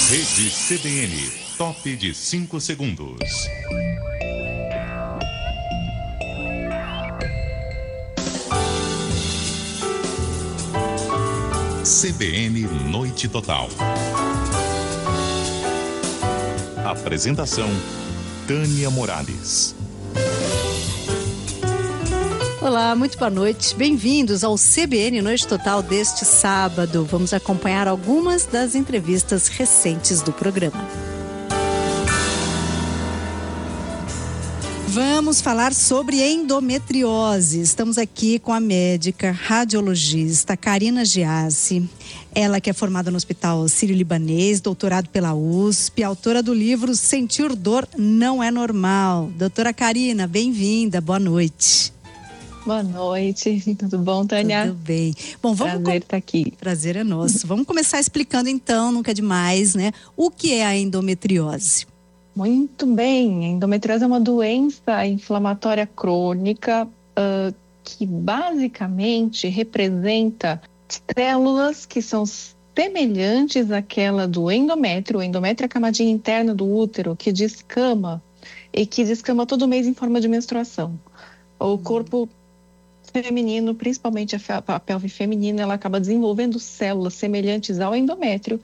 Rede CBN, top de 5 segundos. CBN Noite Total. Apresentação: Tânia Morales. Olá, muito boa noite. Bem-vindos ao CBN Noite Total deste sábado. Vamos acompanhar algumas das entrevistas recentes do programa. Vamos falar sobre endometriose. Estamos aqui com a médica radiologista Karina Giassi. Ela que é formada no Hospital Sírio-Libanês, doutorado pela USP, autora do livro Sentir Dor Não é Normal. Doutora Karina, bem-vinda, boa noite. Boa noite, tudo bom, Tânia? Tudo bem. Bom, prazer estar aqui. Prazer é nosso. Vamos começar explicando então, nunca é demais, né? O que é a endometriose? Muito bem, a endometriose é uma doença inflamatória crônica que basicamente representa células que são semelhantes àquela do endométrio. O endométrio é a camadinha interna do útero que descama e que descama todo mês em forma de menstruação. O corpo feminino, principalmente a pelve feminina, ela acaba desenvolvendo células semelhantes ao endométrio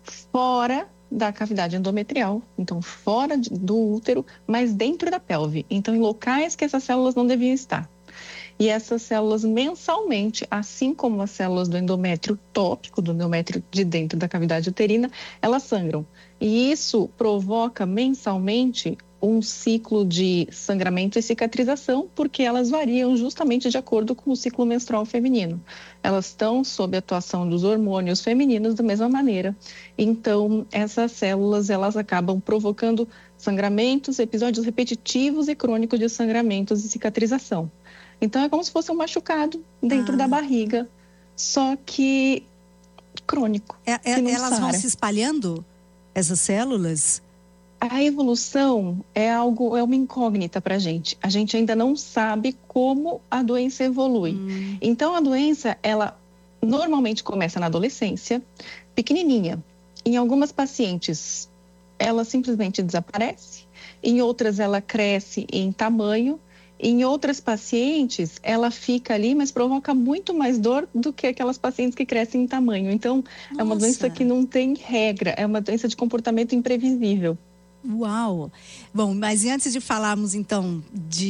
fora da cavidade endometrial, então fora do útero, mas dentro da pelve, então em locais que essas células não deviam estar. E essas células mensalmente, assim como as células do endométrio tópico, do endométrio de dentro da cavidade uterina, elas sangram. E isso provoca mensalmente um ciclo de sangramento e cicatrização, porque elas variam justamente de acordo com o ciclo menstrual feminino. Elas estão sob a atuação dos hormônios femininos da mesma maneira. Então, essas células, elas acabam provocando sangramentos, episódios repetitivos e crônicos de sangramentos e cicatrização. Então, é como se fosse um machucado dentro da barriga, só que crônico. Elas vão se espalhando, essas células? A evolução é uma incógnita para a gente. A gente ainda não sabe como a doença evolui. Então, a doença, ela normalmente começa na adolescência, pequenininha. Em algumas pacientes, ela simplesmente desaparece. Em outras, ela cresce em tamanho. Em outras pacientes, ela fica ali, mas provoca muito mais dor do que aquelas pacientes que crescem em tamanho. Então, é uma doença que não tem regra. É uma doença de comportamento imprevisível. Uau! Bom, mas antes de falarmos então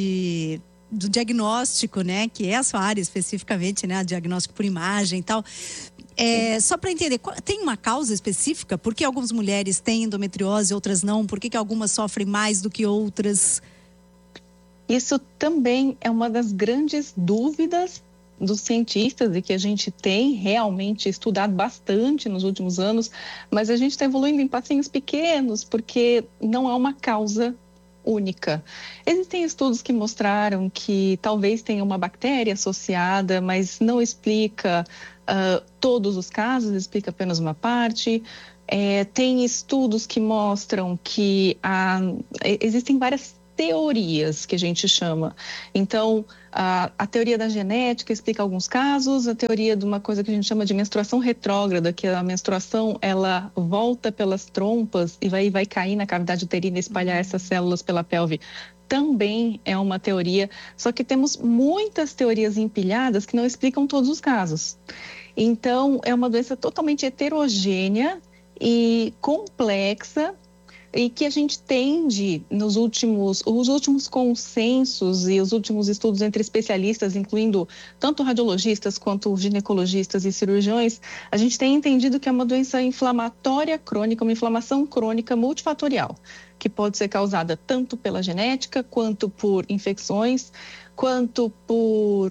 do diagnóstico, né, que é a sua área especificamente, né, diagnóstico por imagem e tal, só para entender, tem uma causa específica? Por que algumas mulheres têm endometriose, outras não? Por que algumas sofrem mais do que outras? Isso também é uma das grandes dúvidas dos cientistas e que a gente tem realmente estudado bastante nos últimos anos, mas a gente está evoluindo em passinhos pequenos porque não há uma causa única. Existem estudos que mostraram que talvez tenha uma bactéria associada, mas não explica todos os casos, explica apenas uma parte. Tem estudos que mostram que existem várias teorias que a gente chama. Então, a teoria da genética explica alguns casos, a teoria de uma coisa que a gente chama de menstruação retrógrada, que a menstruação, ela volta pelas trompas e vai cair na cavidade uterina e espalhar essas células pela pelve. Também é uma teoria, só que temos muitas teorias empilhadas que não explicam todos os casos. Então, é uma doença totalmente heterogênea e complexa, e que a gente tende, os últimos consensos e os últimos estudos entre especialistas, incluindo tanto radiologistas quanto ginecologistas e cirurgiões, a gente tem entendido que é uma doença inflamatória crônica, uma inflamação crônica multifatorial, que pode ser causada tanto pela genética, quanto por infecções, quanto por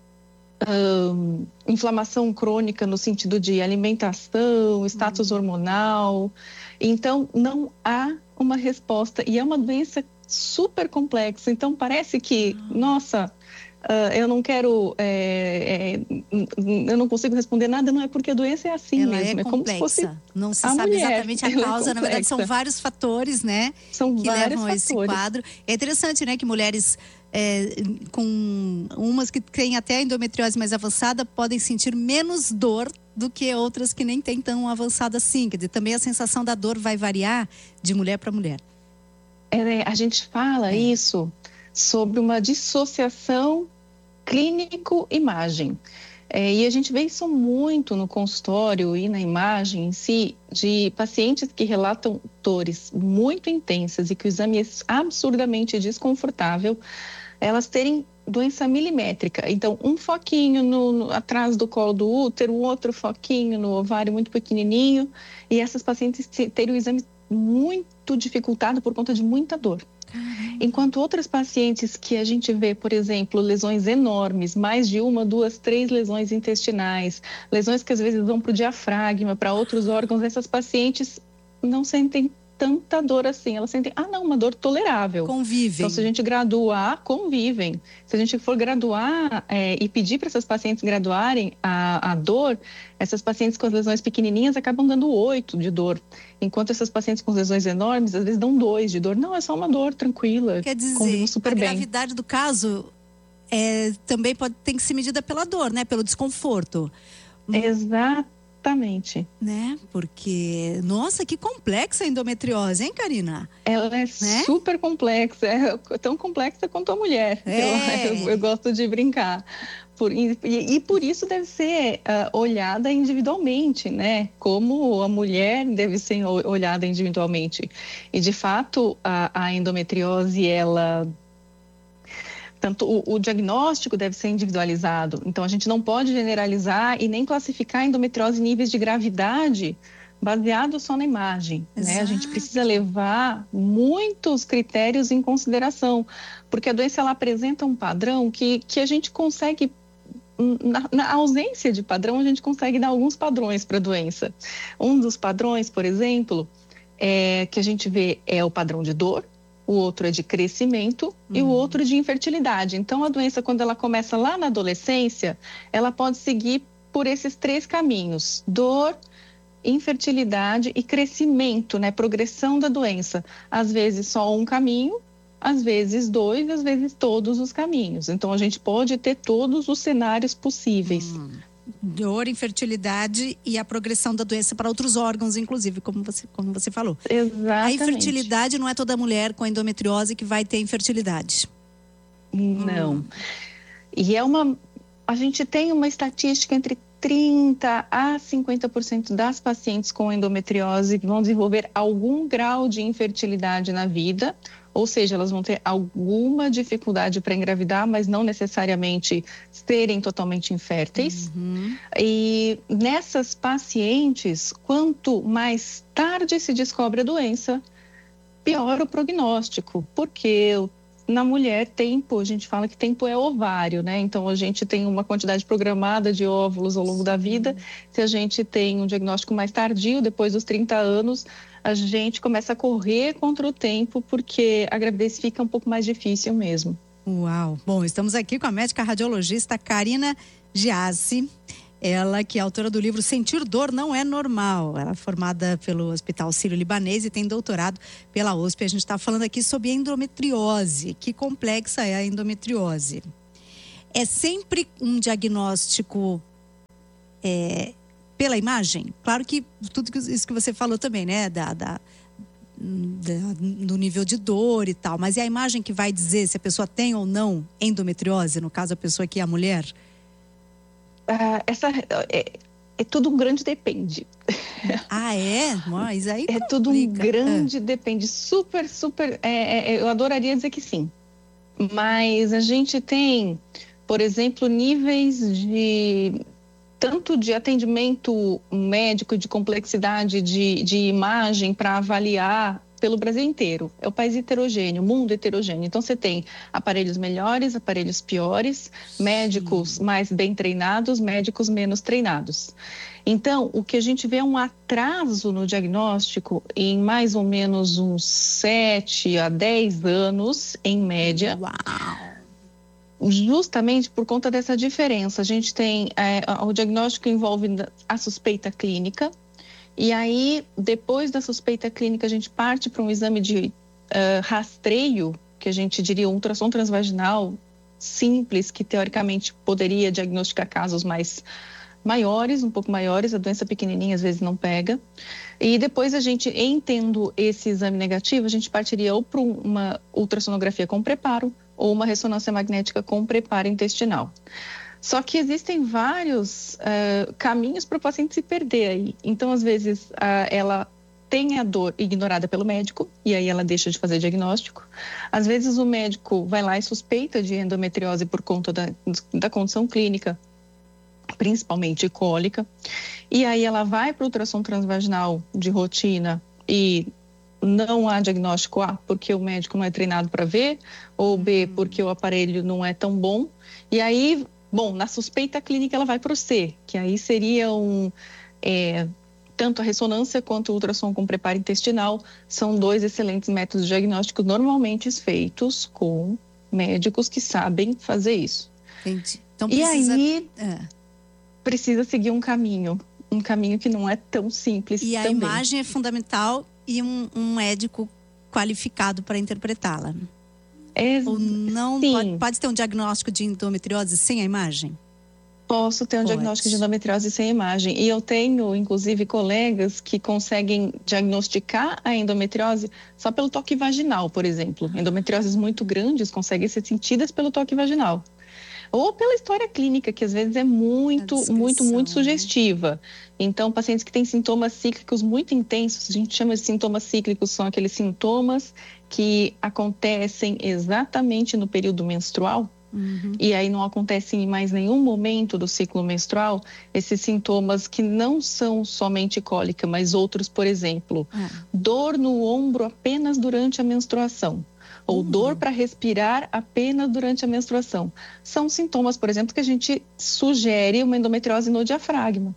inflamação crônica no sentido de alimentação, status hormonal. Então, não há uma resposta e é uma doença super complexa. Então, parece que, nossa, eu não quero, eu não consigo responder nada, não é porque a doença é assim ela mesmo. É complexa. Como se fosse não se sabe exatamente a causa, na verdade são vários fatores, né, que levam a esse quadro. É interessante, né, que mulheres com umas que têm até endometriose mais avançada podem sentir menos dor do que outras que nem tem tão avançado assim. Quer dizer, também a sensação da dor vai variar de mulher para mulher. A gente fala isso sobre uma dissociação clínico-imagem. E a gente vê isso muito no consultório e na imagem em si, de pacientes que relatam dores muito intensas e que o exame é absurdamente desconfortável, elas terem doença milimétrica. Então, um foquinho atrás do colo do útero, outro foquinho no ovário muito pequenininho, e essas pacientes terem o exame muito dificultado por conta de muita dor. Enquanto outras pacientes que a gente vê, por exemplo, lesões enormes, mais de 1, 2, 3 lesões intestinais, lesões que às vezes vão para o diafragma, para outros órgãos, essas pacientes não sentem tanta dor assim, elas sentem, uma dor tolerável. Convivem. Então, se a gente graduar, convivem. Se a gente for graduar e pedir para essas pacientes graduarem a dor, essas pacientes com as lesões pequenininhas acabam dando 8 de dor. Enquanto essas pacientes com lesões enormes, às vezes dão 2 de dor. Não, é só uma dor tranquila. Quer dizer, convivem super bem. A gravidade do caso também tem que ser medida pela dor, né? Pelo desconforto. Exatamente. Né? Porque, nossa, que complexa a endometriose, hein, Karina? Ela é super complexa, tão complexa quanto a mulher. Eu gosto de brincar. E por isso deve ser olhada individualmente, né? Como a mulher deve ser olhada individualmente. E, de fato, a endometriose, tanto o diagnóstico deve ser individualizado. Então, a gente não pode generalizar e nem classificar a endometriose em níveis de gravidade baseado só na imagem, né? A gente precisa levar muitos critérios em consideração, porque a doença ela apresenta um padrão que a gente consegue, na ausência de padrão, a gente consegue dar alguns padrões para a doença. Um dos padrões, por exemplo, que a gente vê é o padrão de dor, o outro é de crescimento e o outro de infertilidade. Então, a doença, quando ela começa lá na adolescência, ela pode seguir por esses 3 caminhos: dor, infertilidade e crescimento, né? Progressão da doença. Às vezes só um caminho, às vezes 2, às vezes todos os caminhos. Então, a gente pode ter todos os cenários possíveis. Dor, infertilidade e a progressão da doença para outros órgãos, inclusive, como você falou. Exatamente. A infertilidade não é toda mulher com endometriose que vai ter infertilidade. Não. E a gente tem uma estatística entre 30% a 50% das pacientes com endometriose que vão desenvolver algum grau de infertilidade na vida, ou seja, elas vão ter alguma dificuldade para engravidar, mas não necessariamente serem totalmente inférteis. E nessas pacientes, quanto mais tarde se descobre a doença, pior o prognóstico, porque na mulher, a gente fala que tempo é ovário, né? Então, a gente tem uma quantidade programada de óvulos ao longo da vida. Se a gente tem um diagnóstico mais tardio, depois dos 30 anos, a gente começa a correr contra o tempo, porque a gravidez fica um pouco mais difícil mesmo. Uau! Bom, estamos aqui com a médica radiologista Karina Giassi. Ela que é autora do livro Sentir Dor Não É Normal. Ela é formada pelo Hospital Sírio-Libanês e tem doutorado pela USP. A gente está falando aqui sobre endometriose. Que complexa é a endometriose? É sempre um diagnóstico pela imagem? Claro que tudo isso que você falou também, né? Do nível de dor e tal. Mas é a imagem que vai dizer se a pessoa tem ou não endometriose? No caso, a pessoa que é a mulher? É tudo um grande depende. Mas aí é tudo um grande depende. Super. Eu adoraria dizer que sim. Mas a gente tem, por exemplo, níveis tanto de atendimento médico, de complexidade de imagem para avaliar pelo Brasil inteiro. É o país heterogêneo, mundo heterogêneo. Então, você tem aparelhos melhores, aparelhos piores, médicos mais bem treinados, médicos menos treinados. Então, o que a gente vê é um atraso no diagnóstico em mais ou menos uns 7 a 10 anos, em média. Uau! Justamente por conta dessa diferença. A gente tem, o diagnóstico envolve a suspeita clínica. E aí, depois da suspeita clínica, a gente parte para um exame de rastreio, que a gente diria um ultrassom transvaginal simples, que teoricamente poderia diagnosticar casos mais maiores, um pouco maiores, a doença pequenininha às vezes não pega. E depois a gente, em tendo esse exame negativo, a gente partiria ou para uma ultrassonografia com preparo ou uma ressonância magnética com preparo intestinal. Só que existem vários caminhos para o paciente se perder aí. Então, às vezes, ela tem a dor ignorada pelo médico e aí ela deixa de fazer diagnóstico. Às vezes, o médico vai lá e suspeita de endometriose por conta da condição clínica, principalmente cólica. E aí ela vai para o ultrassom transvaginal de rotina e não há diagnóstico A, porque o médico não é treinado para ver, ou B, porque o aparelho não é tão bom. E aí, bom, na suspeita clínica ela vai para o C, que aí seria tanto a ressonância quanto o ultrassom com preparo intestinal são 2 excelentes métodos diagnósticos normalmente feitos com médicos que sabem fazer isso. Entendi. Então, E aí precisa seguir um caminho que não é tão simples e também. a imagem é fundamental e um médico qualificado para interpretá-la. Ou não, pode ter um diagnóstico de endometriose sem a imagem? Posso ter um diagnóstico de endometriose sem imagem. E eu tenho, inclusive, colegas que conseguem diagnosticar a endometriose só pelo toque vaginal, por exemplo. Endometrioses muito grandes conseguem ser sentidas pelo toque vaginal. Ou pela história clínica, que às vezes é muito sugestiva. Então, pacientes que têm sintomas cíclicos muito intensos, a gente chama de sintomas cíclicos, são aqueles sintomas que acontecem exatamente no período menstrual, e aí não acontecem em mais nenhum momento do ciclo menstrual, esses sintomas que não são somente cólica, mas outros, por exemplo, dor no ombro apenas durante a menstruação, ou dor para respirar apenas durante a menstruação. São sintomas, por exemplo, que a gente sugere uma endometriose no diafragma.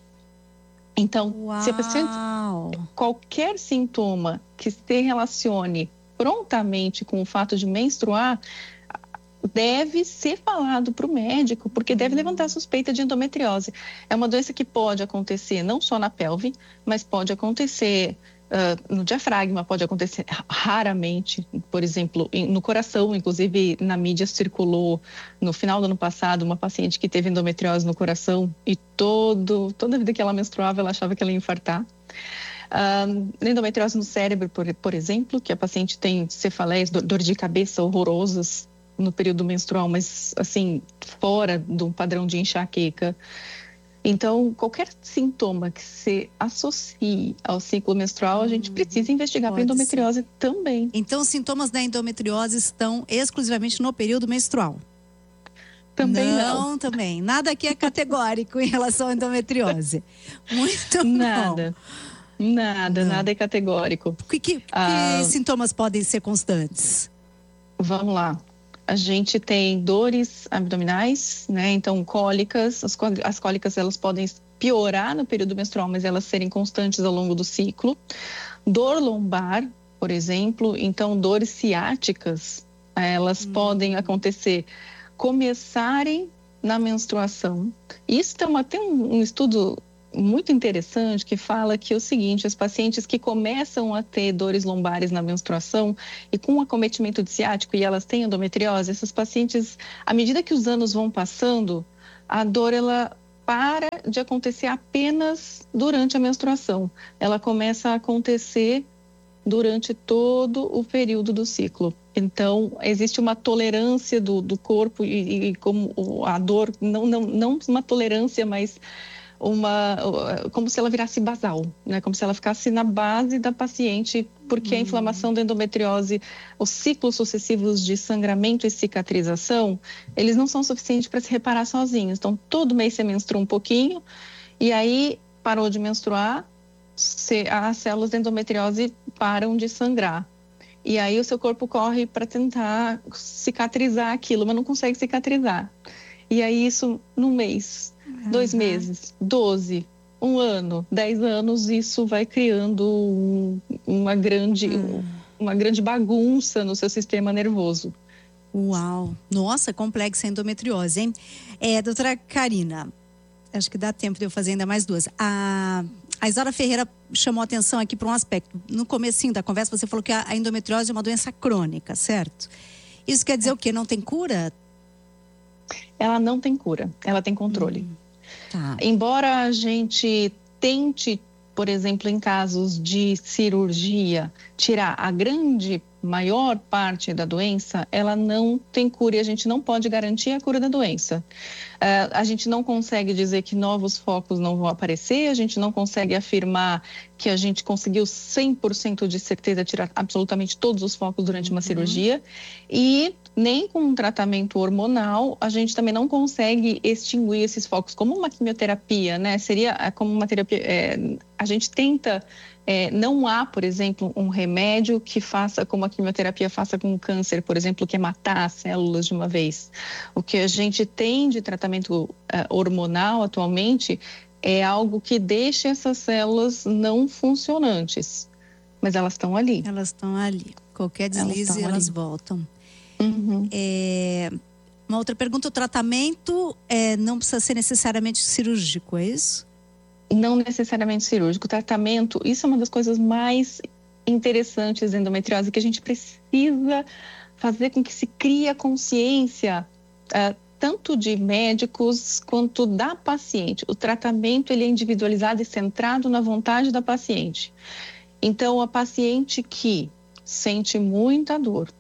Então, se a paciente, qualquer sintoma que se relacione prontamente com o fato de menstruar, deve ser falado para o médico, porque deve levantar a suspeita de endometriose. É uma doença que pode acontecer não só na pelve, mas pode acontecer no diafragma, pode acontecer raramente, por exemplo, no coração. Inclusive, na mídia circulou no final do ano passado uma paciente que teve endometriose no coração e toda a vida que ela menstruava, ela achava que ela ia infartar. Endometriose no cérebro, por exemplo, que a paciente tem cefaleias, dor de cabeça horrorosas no período menstrual, mas assim, fora do padrão de enxaqueca. Então, qualquer sintoma que se associe ao ciclo menstrual, a gente precisa investigar para endometriose também. Então, os sintomas da endometriose estão exclusivamente no período menstrual? Também não. Também. Nada aqui é categórico em relação à endometriose. Muito nada. Nada é categórico. Que sintomas podem ser constantes? Vamos lá. A gente tem dores abdominais, né? Então, cólicas. As cólicas, elas podem piorar no período menstrual, mas elas serem constantes ao longo do ciclo. Dor lombar, por exemplo. Então, dores ciáticas, elas podem acontecer, começarem na menstruação. Isso tem um estudo muito interessante que fala que é o seguinte: os pacientes que começam a ter dores lombares na menstruação e com acometimento de ciático e elas têm endometriose, essas pacientes, à medida que os anos vão passando, a dor ela para de acontecer apenas durante a menstruação. Ela começa a acontecer durante todo o período do ciclo. Então, existe uma tolerância do corpo e como a dor, não uma tolerância, mas como se ela virasse basal, né? Como se ela ficasse na base da paciente, porque a inflamação da endometriose, os ciclos sucessivos de sangramento e cicatrização, eles não são suficientes para se reparar sozinhos. Então, todo mês você menstrua um pouquinho, e aí parou de menstruar, as células da endometriose param de sangrar. E aí o seu corpo corre para tentar cicatrizar aquilo, mas não consegue cicatrizar. E aí isso, num mês, 2 meses, 12, 1 ano, 10 anos, isso vai criando uma grande bagunça no seu sistema nervoso. Uau! Nossa, complexa a endometriose, hein? Doutora Karina, acho que dá tempo de eu fazer ainda mais 2. A Isaura Ferreira chamou atenção aqui para um aspecto. No comecinho da conversa, você falou que a endometriose é uma doença crônica, certo? Isso quer dizer o quê? Não tem cura? Ela não tem cura, ela tem controle. Tá. Embora a gente tente, por exemplo, em casos de cirurgia, tirar a maior parte da doença, ela não tem cura e a gente não pode garantir a cura da doença. A gente não consegue dizer que novos focos não vão aparecer, a gente não consegue afirmar que a gente conseguiu 100% de certeza tirar absolutamente todos os focos durante uma cirurgia, e nem com um tratamento hormonal a gente também não consegue extinguir esses focos, como uma quimioterapia, né? Seria como uma terapia, a gente tenta... não há, por exemplo, um remédio que faça como a quimioterapia faça com o câncer, por exemplo, que é matar as células de uma vez. O que a gente tem de tratamento hormonal atualmente é algo que deixa essas células não funcionantes, mas elas estão ali. Elas estão ali. Qualquer deslize, elas voltam. Uhum. Uma outra pergunta, o tratamento não precisa ser necessariamente cirúrgico, é isso? Não necessariamente cirúrgico. O tratamento, isso é uma das coisas mais interessantes da endometriose, que a gente precisa fazer com que se crie a consciência, tanto de médicos quanto da paciente. O tratamento, ele é individualizado e centrado na vontade da paciente. Então, a paciente que sente muita dor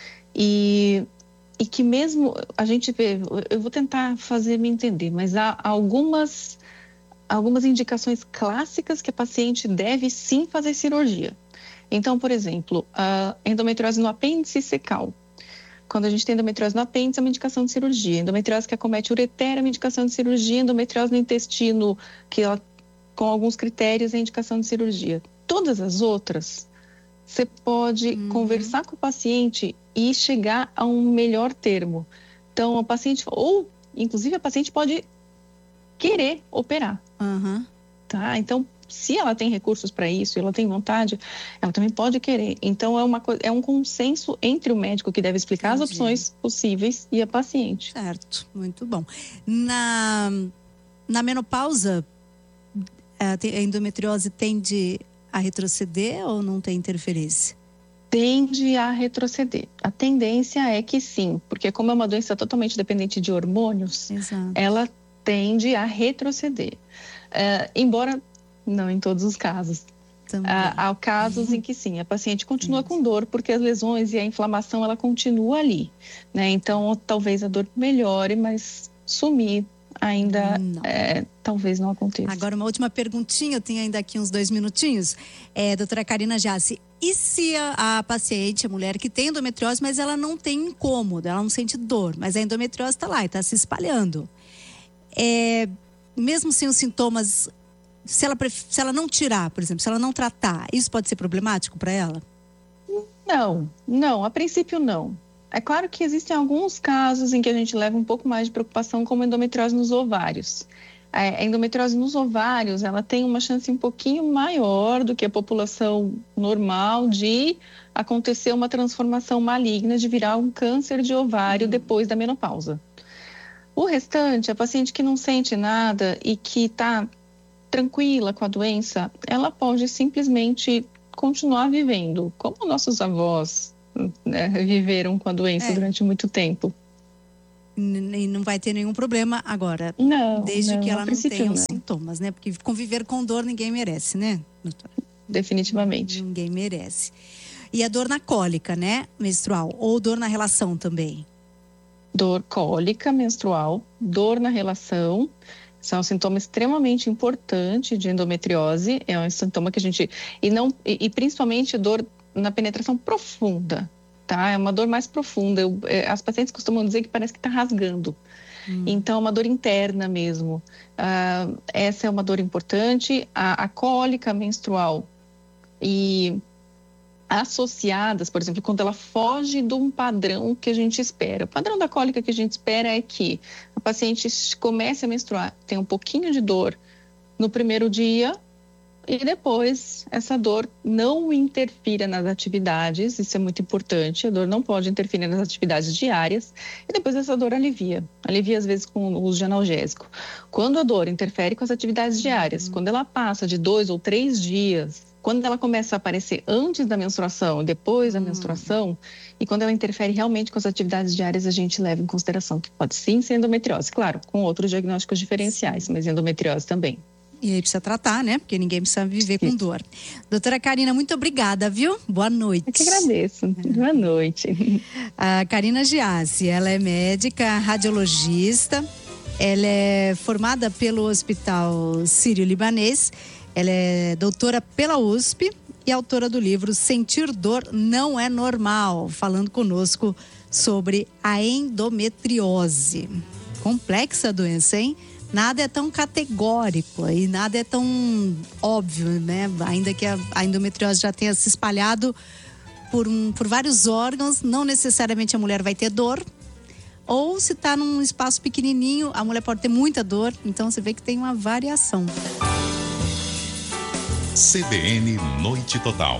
e que mesmo a gente vê, eu vou tentar fazer me entender, mas há algumas indicações clássicas que a paciente deve sim fazer cirurgia. Então, por exemplo, a endometriose no apêndice secal. Quando a gente tem endometriose no apêndice, é uma indicação de cirurgia. Endometriose que acomete o ureter é uma indicação de cirurgia. Endometriose no intestino, que ela, com alguns critérios, é indicação de cirurgia. Todas as outras, você pode conversar com o paciente e chegar a um melhor termo. Então, a paciente, ou inclusive a paciente pode querer operar. Tá? Então, se ela tem recursos para isso, ela tem vontade, ela também pode querer. Então, é um consenso entre o médico que deve explicar as opções possíveis e a paciente. Certo, muito bom. Na menopausa, a endometriose tende a retroceder ou não tem interferência? Tende a retroceder. A tendência é que sim, porque como é uma doença totalmente dependente de hormônios, ela tende a retroceder. Embora não em todos os casos. Há casos em que sim, a paciente continua com dor, porque as lesões e a inflamação, ela continua ali, né? Então, talvez a dor melhore, mas sumir ainda talvez não aconteça. Agora, uma última perguntinha, eu tenho ainda aqui uns 2 minutinhos. Doutora Karina Jassi, e se a paciente, a mulher que tem endometriose, mas ela não tem incômodo, ela não sente dor, mas a endometriose está lá e está se espalhando? Mesmo sem os sintomas, se ela não tirar, por exemplo, se ela não tratar, isso pode ser problemático para ela? Não, a princípio não. É claro que existem alguns casos em que a gente leva um pouco mais de preocupação, como a endometriose nos ovários. A endometriose nos ovários, ela tem uma chance um pouquinho maior do que a população normal de acontecer uma transformação maligna, de virar um câncer de ovário depois da menopausa. O restante, a paciente que não sente nada e que está tranquila com a doença, ela pode simplesmente continuar vivendo, como nossos avós, né, viveram com a doença durante muito tempo. E não vai ter nenhum problema agora, desde que ela não tenha os sintomas, né? Porque conviver com dor ninguém merece, né, doutora? Definitivamente. Ninguém merece. E a dor na cólica, né, menstrual, ou dor na relação também? Dor cólica menstrual, dor na relação, são um sintoma extremamente importante de endometriose. É um sintoma que a gente... E principalmente dor na penetração profunda, tá? É uma dor mais profunda. As pacientes costumam dizer que parece que está rasgando. Então, é uma dor interna mesmo. Essa é uma dor importante. A cólica menstrual e associadas, por exemplo, quando ela foge de um padrão que a gente espera. O padrão da cólica que a gente espera é que a paciente comece a menstruar, tem um pouquinho de dor no primeiro dia e depois essa dor não interfira nas atividades, isso é muito importante, a dor não pode interferir nas atividades diárias e depois essa dor alivia às vezes com o uso de analgésico. Quando a dor interfere com as atividades diárias, quando ela passa de 2 ou 3 dias quando ela começa a aparecer antes da menstruação, depois da menstruação, e quando ela interfere realmente com as atividades diárias, a gente leva em consideração que pode sim ser endometriose. Claro, com outros diagnósticos diferenciais, mas endometriose também. E aí precisa tratar, né? Porque ninguém precisa viver com dor. Doutora Karina, muito obrigada, viu? Boa noite. Eu que agradeço. Boa noite. A Karina Giassi, ela é médica, radiologista, ela é formada pelo Hospital Sírio-Libanês, ela é doutora pela USP e autora do livro Sentir Dor Não é Normal, falando conosco sobre a endometriose. Complexa a doença, hein? Nada é tão categórico e nada é tão óbvio, né? Ainda que a endometriose já tenha se espalhado por vários órgãos, não necessariamente a mulher vai ter dor. Ou se está num espaço pequenininho, a mulher pode ter muita dor. Então você vê que tem uma variação. CBN Noite Total.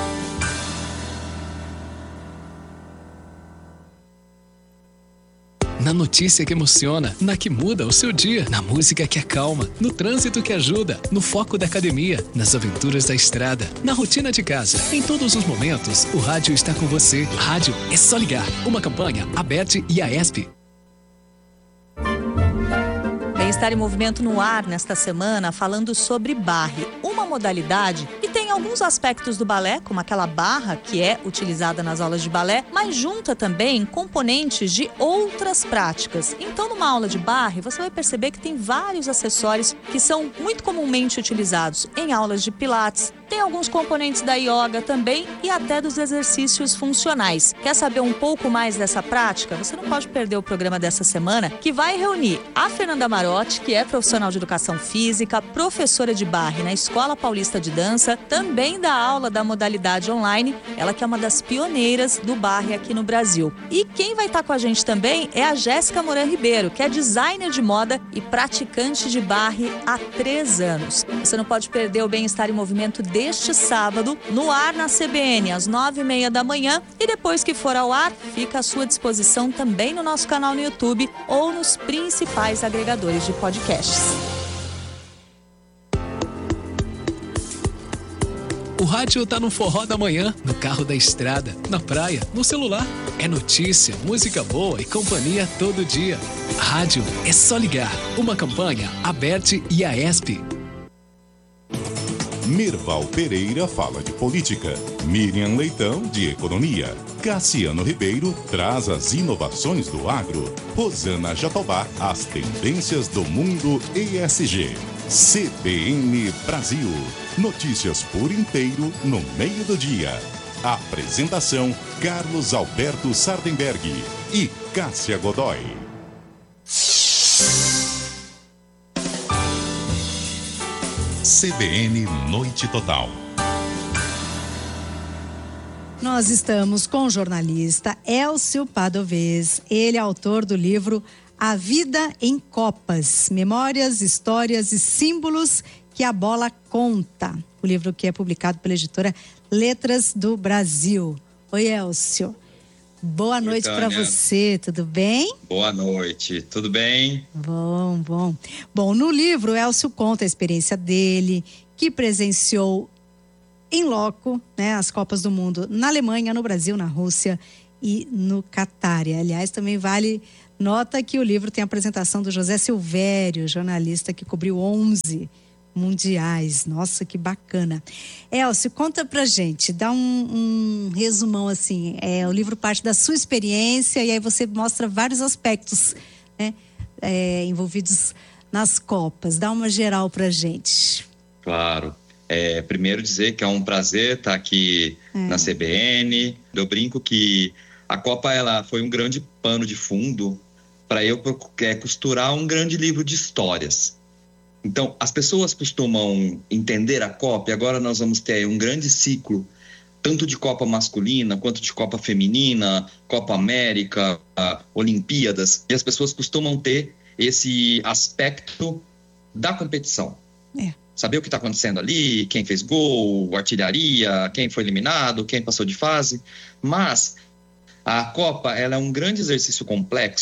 Na notícia que emociona, na que muda o seu dia, na música que acalma, no trânsito que ajuda, no foco da academia, nas aventuras da estrada, na rotina de casa. Em todos os momentos, o rádio está com você. Rádio é só ligar. Uma campanha, ABERT e AESP. Bem-Estar em Movimento no ar nesta semana, falando sobre barre, uma modalidade que tem alguns aspectos do balé, como aquela barra que é utilizada nas aulas de balé, mas junta também componentes de outras práticas. Então, numa aula de barre, você vai perceber que tem vários acessórios que são muito comumente utilizados em aulas de pilates, tem alguns componentes da yoga também e até dos exercícios funcionais. Quer saber um pouco mais dessa prática? Você não pode perder o programa dessa semana, que vai reunir a Fernanda Marotti, que é profissional de educação física, professora de barre na Escola Paulista de Dança, também dá aula da modalidade online, ela que é uma das pioneiras do barre aqui no Brasil. E quem vai estar com a gente também é a Jéssica Moran Ribeiro, que é designer de moda e praticante de barre há 3 anos. Você não pode perder o Bem-Estar em Movimento deste sábado, no ar na CBN, às 9h30 da manhã, e depois que for ao ar, fica à sua disposição também no nosso canal no YouTube ou nos principais agregadores de podcasts. O rádio tá no forró da manhã, no carro da estrada, na praia, no celular. É notícia, música boa e companhia todo dia. Rádio é só ligar. Uma campanha, ABERT e AESP. Mirval Pereira fala de política, Miriam Leitão de economia, Cassiano Ribeiro traz as inovações do agro, Rosana Jatobá as tendências do mundo ESG. CBN Brasil, notícias por inteiro no meio do dia. Apresentação Carlos Alberto Sardenberg e Cássia Godoy. CBN Noite Total. Nós estamos com o jornalista Elcio Padovez. Ele é autor do livro A Vida em Copas, Memórias, Histórias e Símbolos que a Bola Conta. O livro que é publicado pela editora Letras do Brasil. Oi, Elcio. Boa noite para você, tudo bem? Boa noite, tudo bem? Bom. Bom, no livro, o Elcio conta a experiência dele, que presenciou em loco, né, as Copas do Mundo na Alemanha, no Brasil, na Rússia e no Catar. E, aliás, também vale nota que o livro tem a apresentação do José Silvério, jornalista que cobriu 11 mundiais. Nossa, que bacana. Elcio, conta pra gente, dá um resumão assim. O livro parte da sua experiência e aí você mostra vários aspectos, né, envolvidos nas Copas. Dá uma geral pra gente. Claro. Primeiro dizer que é um prazer estar aqui na CBN. Eu brinco que a Copa ela foi um grande pano de fundo para eu costurar um grande livro de histórias. Então, as pessoas costumam entender a Copa, e agora nós vamos ter um grande ciclo, tanto de Copa masculina, quanto de Copa feminina, Copa América, Olimpíadas, e as pessoas costumam ter esse aspecto da competição. Saber o que está acontecendo ali, quem fez gol, artilharia, quem foi eliminado, quem passou de fase. Mas a Copa ela é um grande exercício complexo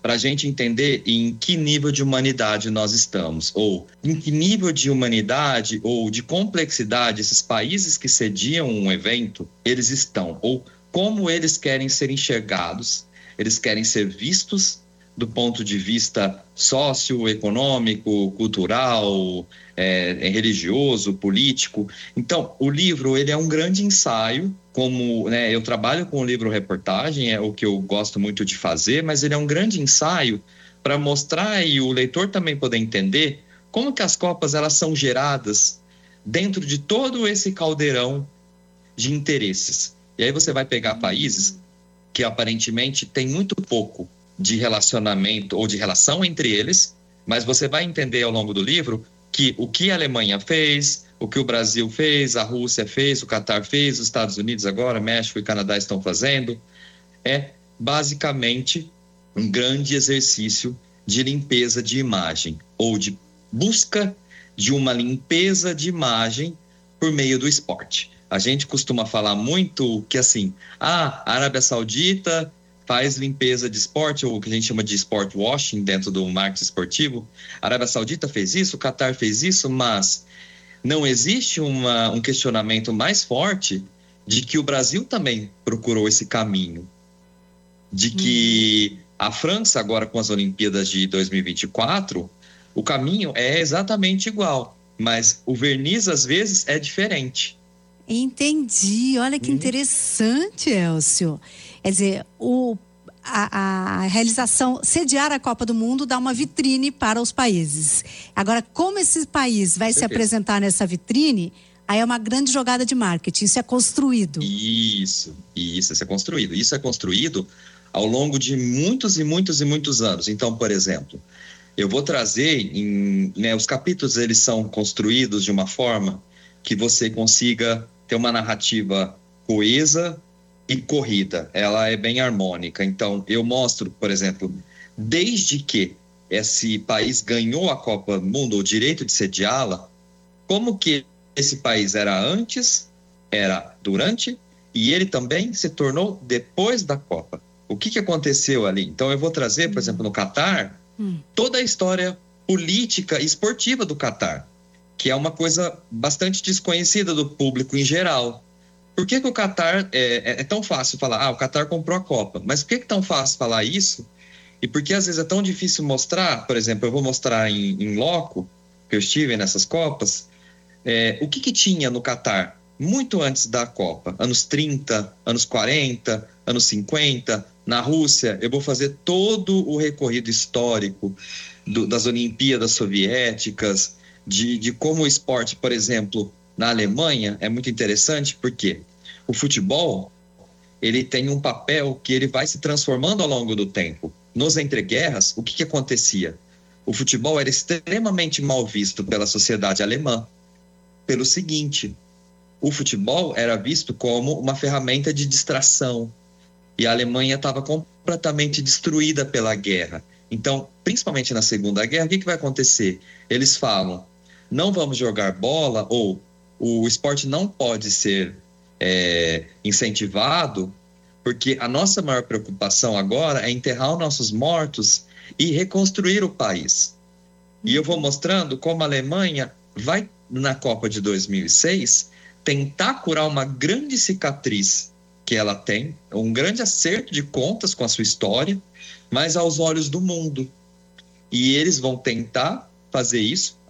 para a gente entender em que nível de humanidade nós estamos, ou em que nível de humanidade ou de complexidade esses países que sediam um evento, eles estão, ou como eles querem ser enxergados, eles querem ser vistos do ponto de vista socioeconômico, cultural, religioso, político. Então, o livro ele é um grande ensaio, como eu trabalho com o livro-reportagem, é o que eu gosto muito de fazer, mas ele é um grande ensaio para mostrar e o leitor também poder entender como que as Copas elas são geradas dentro de todo esse caldeirão de interesses. E aí você vai pegar países que aparentemente têm muito pouco de relacionamento ou de relação entre eles, mas você vai entender ao longo do livro que o que a Alemanha fez, o que o Brasil fez, a Rússia fez, o Catar fez, os Estados Unidos agora, México e Canadá estão fazendo, é basicamente um grande exercício de limpeza de imagem, ou de busca de uma limpeza de imagem por meio do esporte. A gente costuma falar muito que assim, a Arábia Saudita faz limpeza de esporte, ou o que a gente chama de sport washing dentro do marketing esportivo. A Arábia Saudita fez isso, o Catar fez isso, mas não existe um questionamento mais forte de que o Brasil também procurou esse caminho. De que a França, agora com as Olimpíadas de 2024, o caminho é exatamente igual, mas o verniz às vezes é diferente. Entendi, olha que interessante, Elcio. Quer dizer, a realização, sediar a Copa do Mundo dá uma vitrine para os países. Agora, como esse país vai se apresentar nessa vitrine, aí é uma grande jogada de marketing, isso é construído. Isso é construído. Isso é construído ao longo de muitos e muitos e muitos anos. Então, por exemplo, eu vou trazer, os capítulos eles são construídos de uma forma que você consiga ter uma narrativa coesa e corrida, ela é bem harmônica. Então, eu mostro, por exemplo, desde que esse país ganhou a Copa do Mundo, o direito de sediá-la, como que esse país era antes, era durante, e ele também se tornou depois da Copa. O que aconteceu ali? Então, eu vou trazer, por exemplo, no Catar, toda a história política e esportiva do Catar, que é uma coisa bastante desconhecida do público em geral. Por que o Catar é tão fácil falar, o Catar comprou a Copa, mas por que é tão fácil falar isso? E por que às vezes é tão difícil mostrar, por exemplo, eu vou mostrar em loco, que eu estive nessas Copas, o que tinha no Catar muito antes da Copa, anos 30, anos 40, anos 50, na Rússia, eu vou fazer todo o recorrido histórico das Olimpíadas Soviéticas, de como o esporte, por exemplo, na Alemanha é muito interessante, porque o futebol ele tem um papel que ele vai se transformando ao longo do tempo. Nos entreguerras, o que acontecia? O futebol era extremamente mal visto pela sociedade alemã, pelo seguinte: o futebol era visto como uma ferramenta de distração, e a Alemanha estava completamente destruída pela guerra. Então, principalmente na Segunda Guerra, o que vai acontecer? Eles falam, não vamos jogar bola, ou o esporte não pode ser incentivado, porque a nossa maior preocupação agora é enterrar os nossos mortos e reconstruir o país. E eu vou mostrando como a Alemanha vai, na Copa de 2006, tentar curar uma grande cicatriz que ela tem, um grande acerto de contas com a sua história, mas aos olhos do mundo. E eles vão tentar fazer isso